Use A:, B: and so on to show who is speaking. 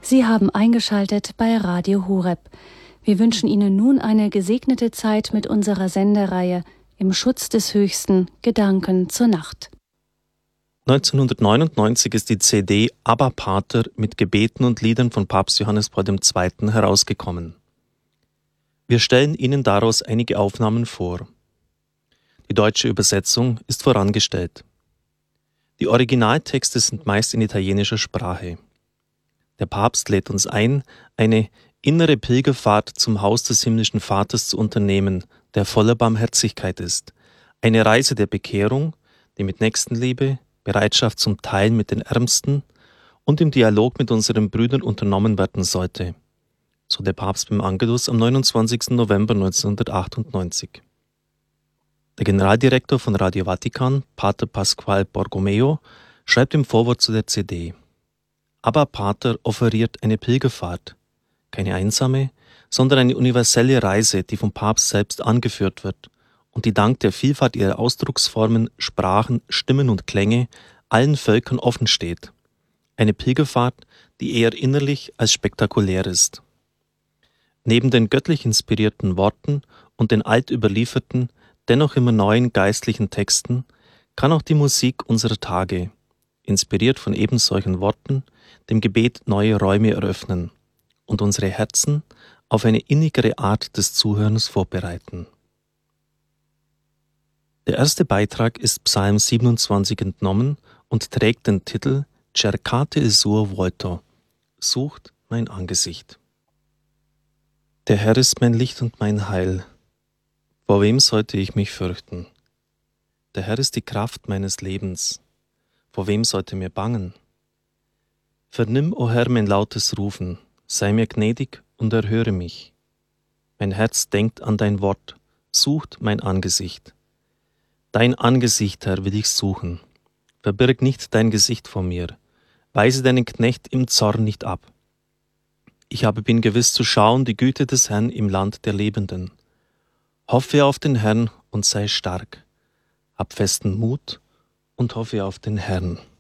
A: Sie haben eingeschaltet bei Radio Horeb. Wir wünschen Ihnen nun eine gesegnete Zeit mit unserer Sendereihe Im Schutz des Höchsten, Gedanken zur Nacht.
B: 1999 ist die CD Abba Pater mit Gebeten und Liedern von Papst Johannes Paul II. Herausgekommen. Wir stellen Ihnen daraus einige Aufnahmen vor. Die deutsche Übersetzung ist vorangestellt. Die Originaltexte sind meist in italienischer Sprache. Der Papst lädt uns ein, eine innere Pilgerfahrt zum Haus des himmlischen Vaters zu unternehmen, der voller Barmherzigkeit ist. Eine Reise der Bekehrung, die mit Nächstenliebe, Bereitschaft zum Teilen mit den Ärmsten und im Dialog mit unseren Brüdern unternommen werden sollte. So der Papst beim Angelus am 29. November 1998. Der Generaldirektor von Radio Vatikan, Pater Pasquale Borromeo, schreibt im Vorwort zu der CD: Abba Pater offeriert eine Pilgerfahrt, keine einsame, sondern eine universelle Reise, die vom Papst selbst angeführt wird und die dank der Vielfalt ihrer Ausdrucksformen, Sprachen, Stimmen und Klänge allen Völkern offen steht. Eine Pilgerfahrt, die eher innerlich als spektakulär ist. Neben den göttlich inspirierten Worten und den altüberlieferten, dennoch immer neuen geistlichen Texten, kann auch die Musik unserer Tage, inspiriert von ebensolchen Worten, dem Gebet neue Räume eröffnen und unsere Herzen auf eine innigere Art des Zuhörens vorbereiten. Der erste Beitrag ist Psalm 27 entnommen und trägt den Titel Cercate il suo volto, sucht mein Angesicht. Der Herr ist mein Licht und mein Heil. Vor wem sollte ich mich fürchten? Der Herr ist die Kraft meines Lebens. Vor wem sollte mir bangen? Vernimm, o Herr, mein lautes Rufen, sei mir gnädig und erhöre mich. Mein Herz denkt an dein Wort, sucht mein Angesicht. Dein Angesicht, Herr, will ich suchen. Verbirg nicht dein Gesicht vor mir, weise deinen Knecht im Zorn nicht ab. Ich bin gewiss zu schauen die Güte des Herrn im Land der Lebenden. Hoffe auf den Herrn und sei stark. Hab festen Mut und hoffe auf den Herrn.